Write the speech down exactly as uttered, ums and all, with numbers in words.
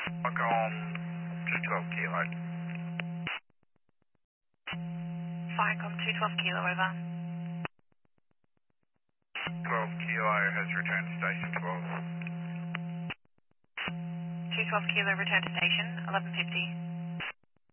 Falcon, just twelve kilo. Firecom two twelve kilo, over. twelve kilo has returned to station twelve. two twelve kilo, return to station, eleven fifty.